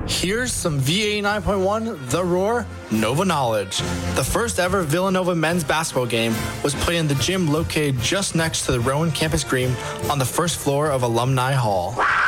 Here's some V89.1 The Roar Nova Knowledge. The first ever Villanova men's basketball game was played in the gym located just next to the Rowan campus green on the first floor of Alumni Hall.